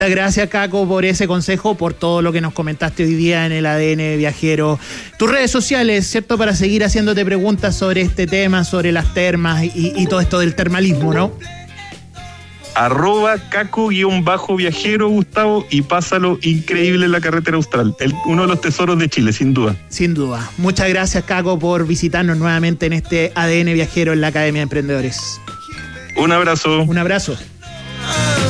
Gracias, Caco, por ese consejo, por todo lo que nos comentaste hoy día en el ADN Viajero. Tus redes sociales, ¿cierto? Para seguir haciéndote preguntas sobre este tema, sobre las termas y todo esto del termalismo, ¿no? @Caco_viajero, Gustavo, y pásalo increíble en la carretera austral. Uno de los tesoros de Chile, sin duda. Sin duda. Muchas gracias, Caco, por visitarnos nuevamente en este ADN Viajero en la Academia de Emprendedores. Un abrazo. Un abrazo.